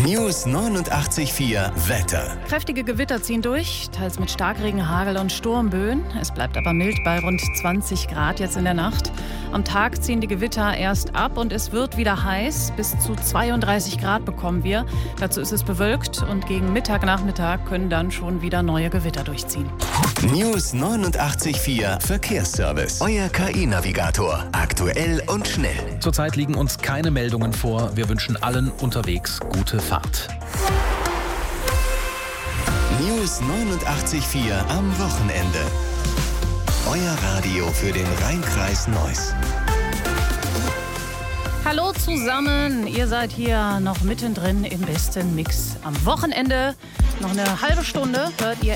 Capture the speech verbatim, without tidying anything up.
News neunundachtzig Komma vier Wetter. Kräftige Gewitter ziehen durch, teils mit Starkregen, Hagel und Sturmböen. Es bleibt aber mild bei rund zwanzig Grad jetzt in der Nacht. Am Tag ziehen die Gewitter erst ab und es wird wieder heiß. Bis zu zweiunddreißig Grad bekommen wir. Dazu ist es bewölkt und gegen Mittag, Nachmittag können dann schon wieder neue Gewitter durchziehen. News neunundachtzig Komma vier Verkehrsservice. Euer K I-Navigator. Aktuell und schnell. Zurzeit liegen uns keine Meldungen vor. Wir wünschen allen unterwegs gute Fahrt. News neunundachtzig Komma vier am Wochenende. Euer Radio für den Rhein-Kreis Neuss. Hallo zusammen, ihr seid hier noch mittendrin im besten Mix. Am Wochenende noch eine halbe Stunde hört ihr